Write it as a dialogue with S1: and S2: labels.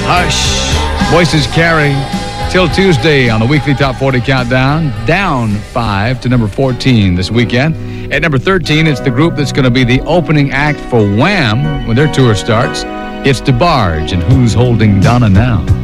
S1: Hush. Voices Carry. Till Tuesday on the weekly Top 40 Countdown. Down 5 to number 14 this weekend. At number 13, it's the group that's going to be the opening act for Wham when their tour starts. It's DeBarge and Who's Holding Donna Now.